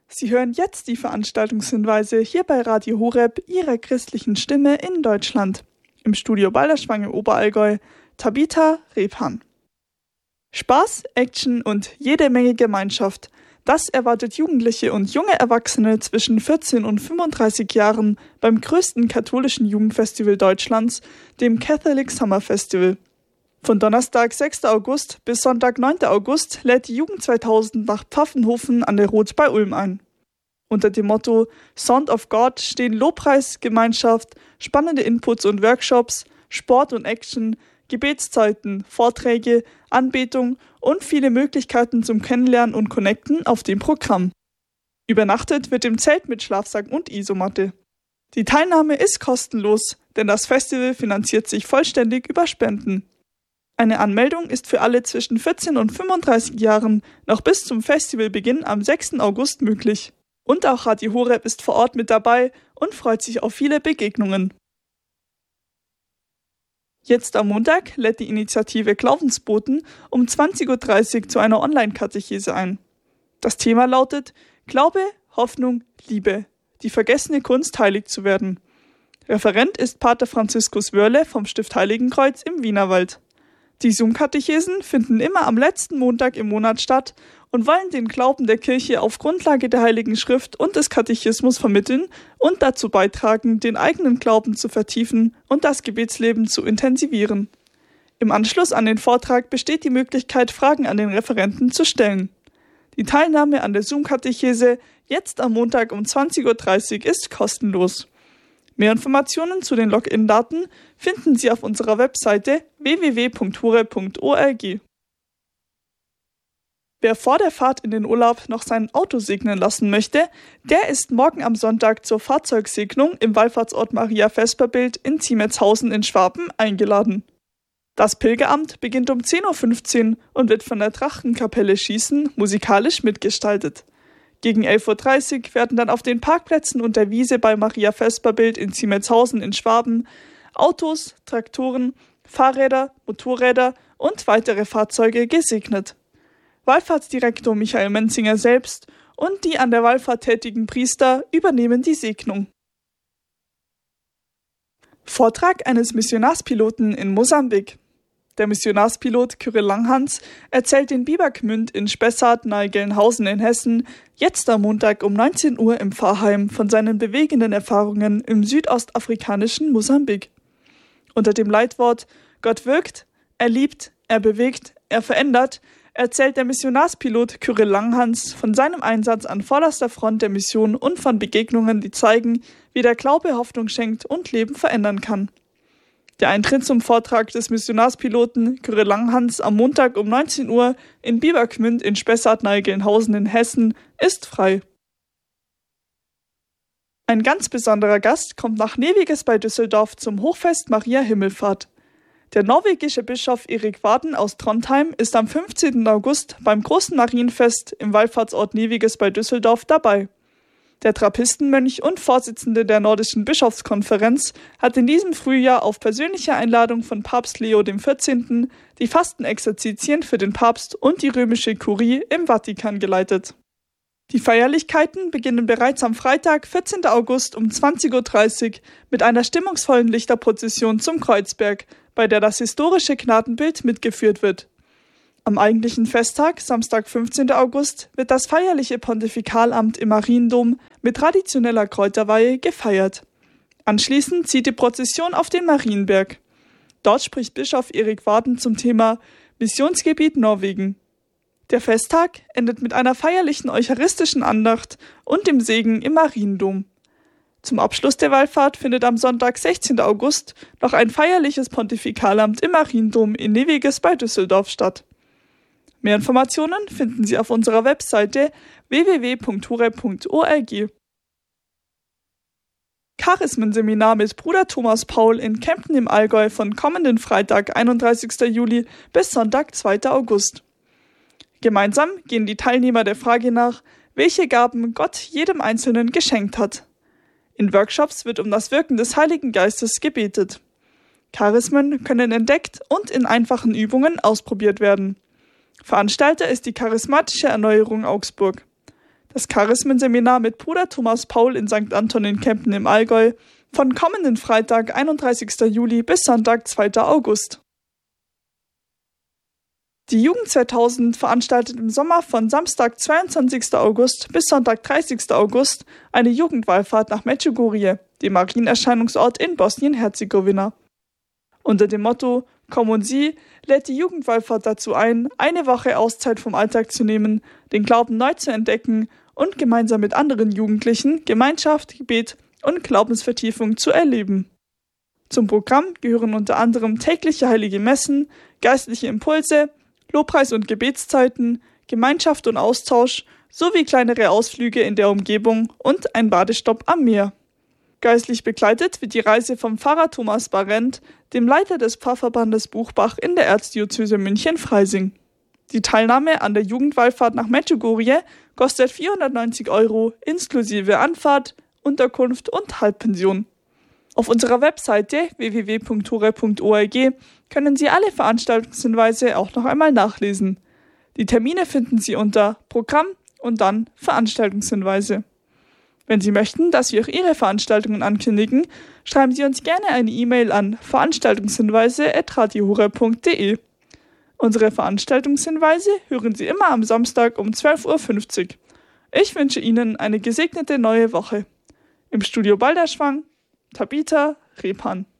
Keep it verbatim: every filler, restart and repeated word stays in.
Sie hören jetzt die Veranstaltungshinweise hier bei Radio Horeb, Ihrer christlichen Stimme in Deutschland. Im Studio Balderschwang im Oberallgäu, Tabitha Rebhan. Spaß, Action und jede Menge Gemeinschaft. Das erwartet Jugendliche und junge Erwachsene zwischen vierzehn und fünfunddreißig Jahren beim größten katholischen Jugendfestival Deutschlands, dem Catholic Summer Festival. Von Donnerstag, sechster August bis Sonntag, neunter August lädt die Jugend zweitausend nach Pfaffenhofen an der Roth bei Ulm ein. Unter dem Motto Sound of God stehen Lobpreis, Gemeinschaft, spannende Inputs und Workshops, Sport und Action, Gebetszeiten, Vorträge, Anbetung und viele Möglichkeiten zum Kennenlernen und Connecten auf dem Programm. Übernachtet wird im Zelt mit Schlafsack und Isomatte. Die Teilnahme ist kostenlos, denn das Festival finanziert sich vollständig über Spenden. Eine Anmeldung ist für alle zwischen vierzehn und fünfunddreißig Jahren noch bis zum Festivalbeginn am sechsten August möglich. Und auch Radio Horeb ist vor Ort mit dabei und freut sich auf viele Begegnungen. Jetzt am Montag lädt die Initiative Glaubensboten um zwanzig Uhr dreißig zu einer Online-Katechese ein. Das Thema lautet Glaube, Hoffnung, Liebe, die vergessene Kunst, heilig zu werden. Referent ist Pater Franziskus Wörle vom Stift Heiligenkreuz im Wienerwald. Die Zoom-Katechesen finden immer am letzten Montag im Monat statt und wollen den Glauben der Kirche auf Grundlage der Heiligen Schrift und des Katechismus vermitteln und dazu beitragen, den eigenen Glauben zu vertiefen und das Gebetsleben zu intensivieren. Im Anschluss an den Vortrag besteht die Möglichkeit, Fragen an den Referenten zu stellen. Die Teilnahme an der Zoom-Katechese jetzt am Montag um zwanzig Uhr dreißig ist kostenlos. Mehr Informationen zu den Login-Daten finden Sie auf unserer Webseite w w w punkt horeb punkt org. Wer vor der Fahrt in den Urlaub noch sein Auto segnen lassen möchte, der ist morgen am Sonntag zur Fahrzeugsegnung im Wallfahrtsort Maria Vesperbild in Ziemetshausen in Schwaben eingeladen. Das Pilgeramt beginnt um zehn Uhr fünfzehn und wird von der Trachtenkapelle Schießen musikalisch mitgestaltet. Gegen elf Uhr dreißig werden dann auf den Parkplätzen und der Wiese bei Maria Vesperbild in Ziemetshausen in Schwaben Autos, Traktoren, Fahrräder, Motorräder und weitere Fahrzeuge gesegnet. Wallfahrtsdirektor Michael Menzinger selbst und die an der Wallfahrt tätigen Priester übernehmen die Segnung. Vortrag eines Missionarspiloten in Mosambik. Der Missionarspilot Kyrill Langhans erzählt in Biebergmünd in Spessart nahe Gelnhausen in Hessen jetzt am Montag um neunzehn Uhr im Pfarrheim von seinen bewegenden Erfahrungen im südostafrikanischen Mosambik. Unter dem Leitwort Gott wirkt, er liebt, er bewegt, er verändert, erzählt der Missionarspilot Kyrill Langhans von seinem Einsatz an vorderster Front der Mission und von Begegnungen, die zeigen, wie der Glaube Hoffnung schenkt und Leben verändern kann. Der Eintritt zum Vortrag des Missionarspiloten Kyrill Langhans am Montag um neunzehn Uhr in Biebergmünd in Spessart nahe Gelnhausen in Hessen ist frei. Ein ganz besonderer Gast kommt nach Neviges bei Düsseldorf zum Hochfest Maria Himmelfahrt. Der norwegische Bischof Erik Varden aus Trondheim ist am fünfzehnten August beim großen Marienfest im Wallfahrtsort Neviges bei Düsseldorf dabei. Der Trappistenmönch und Vorsitzende der Nordischen Bischofskonferenz hat in diesem Frühjahr auf persönliche Einladung von Papst Leo der vierzehnte. die Fastenexerzitien für den Papst und die römische Kurie im Vatikan geleitet. Die Feierlichkeiten beginnen bereits am Freitag, vierzehnten August um zwanzig Uhr dreißig mit einer stimmungsvollen Lichterprozession zum Kreuzberg, bei der das historische Gnadenbild mitgeführt wird. Am eigentlichen Festtag, Samstag, fünfzehnten August, wird das feierliche Pontifikalamt im Mariendom mit traditioneller Kräuterweihe gefeiert. Anschließend zieht die Prozession auf den Marienberg. Dort spricht Bischof Erik Varden zum Thema Missionsgebiet Norwegen. Der Festtag endet mit einer feierlichen eucharistischen Andacht und dem Segen im Mariendom. Zum Abschluss der Wallfahrt findet am Sonntag, sechzehnten August, noch ein feierliches Pontifikalamt im Mariendom in Neviges bei Düsseldorf statt. Mehr Informationen finden Sie auf unserer Webseite w w w punkt horeb punkt org. Charismenseminar mit Bruder Thomas Paul in Kempten im Allgäu von kommenden Freitag, einunddreißigsten Juli bis Sonntag, zweiten August. Gemeinsam gehen die Teilnehmer der Frage nach, welche Gaben Gott jedem Einzelnen geschenkt hat. In Workshops wird um das Wirken des Heiligen Geistes gebetet. Charismen können entdeckt und in einfachen Übungen ausprobiert werden. Veranstalter ist die Charismatische Erneuerung Augsburg. Das Charismenseminar mit Bruder Thomas Paul in Sankt Anton in Kempten im Allgäu von kommenden Freitag, einunddreißigsten Juli bis Sonntag, zweiten August. Die Jugend zweitausend veranstaltet im Sommer von Samstag, zweiundzwanzigsten August bis Sonntag, dreißigsten August eine Jugendwallfahrt nach Medjugorje, dem Marienerscheinungsort in Bosnien-Herzegowina. Unter dem Motto „Komm und sieh“ lädt die Jugendwallfahrt dazu ein, eine Woche Auszeit vom Alltag zu nehmen, den Glauben neu zu entdecken und gemeinsam mit anderen Jugendlichen Gemeinschaft, Gebet und Glaubensvertiefung zu erleben. Zum Programm gehören unter anderem tägliche heilige Messen, geistliche Impulse, Lobpreis- und Gebetszeiten, Gemeinschaft und Austausch sowie kleinere Ausflüge in der Umgebung und ein Badestopp am Meer. Geistlich begleitet wird die Reise vom Pfarrer Thomas Barent, dem Leiter des Pfarrverbandes Buchbach in der Erzdiözese München-Freising. Die Teilnahme an der Jugendwallfahrt nach Medjugorje kostet vierhundertneunzig Euro inklusive Anfahrt, Unterkunft und Halbpension. Auf unserer Webseite w w w punkt hure punkt org können Sie alle Veranstaltungshinweise auch noch einmal nachlesen. Die Termine finden Sie unter Programm und dann Veranstaltungshinweise. Wenn Sie möchten, dass wir auch Ihre Veranstaltungen ankündigen, schreiben Sie uns gerne eine E-Mail an veranstaltungshinweise at radio hure punkt de. Unsere Veranstaltungshinweise hören Sie immer am Samstag um zwölf Uhr fünfzig. Ich wünsche Ihnen eine gesegnete neue Woche. Im Studio Balderschwang, Tabitha Repan.